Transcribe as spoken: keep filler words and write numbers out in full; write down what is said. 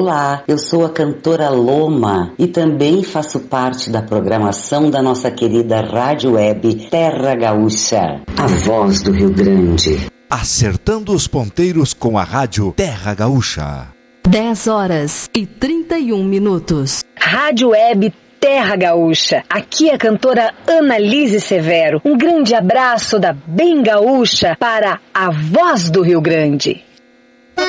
Olá, eu sou a cantora Loma e também faço parte da programação da nossa querida rádio web Terra Gaúcha, a voz do Rio Grande. Acertando os ponteiros com a rádio Terra Gaúcha. dez horas e trinta e um minutos. Rádio Web Terra Gaúcha. Aqui é a cantora Annalise Severo. Um grande abraço da Bem Gaúcha para a voz do Rio Grande.